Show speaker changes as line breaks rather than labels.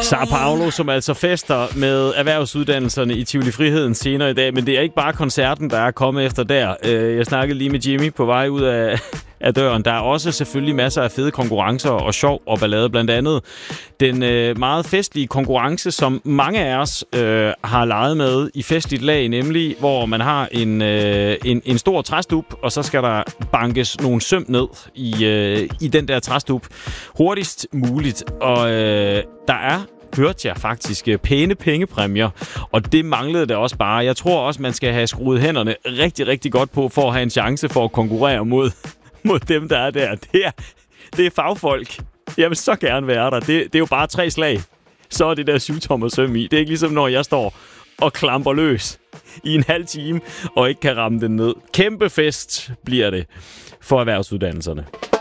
Sao Paulo, som altså fester med erhvervsuddannelserne i Tivoli Friheden senere i dag. Men det er ikke bare koncerten, der er kommet efter der. Jeg snakkede lige med Jimmy på vej ud af døren. Der er også selvfølgelig masser af fede konkurrencer og sjov og ballade. Blandt andet den meget festlige konkurrence, som mange af os har leget med i festligt lag, nemlig hvor man har en stor træstup, og så skal der bankes nogle søm ned i den der træstup hurtigst muligt. Og der er, hørte jeg faktisk, pæne pengepræmier, og det manglede det også bare. Jeg tror også, man skal have skruet hænderne rigtig, rigtig godt på, for at have en chance for at konkurrere mod dem, der er der. Det er fagfolk. Jeg vil så gerne være der. Det er jo bare 3 slag. Så er det der 7-tommer søm i. Det er ikke ligesom, når jeg står og klamper løs i en halv time, og ikke kan ramme den ned. Kæmpe fest bliver det for erhvervsuddannelserne.